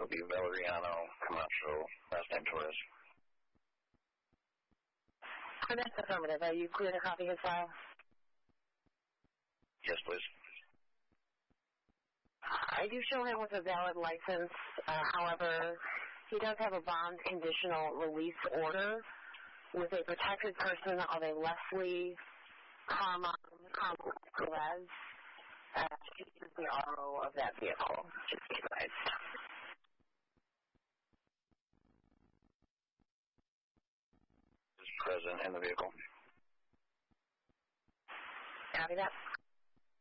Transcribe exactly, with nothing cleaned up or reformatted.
will be Valeriano Camacho, last name Torres. And that's affirmative. Are you clear to copy his file? Yes, please. I do show him with a valid license. Uh, however, he does have a bond conditional release order with a protected person of a Leslie Carmon Perez. Uh, she is the R O of that vehicle. Just so you guys. Is present in the vehicle. Copy that.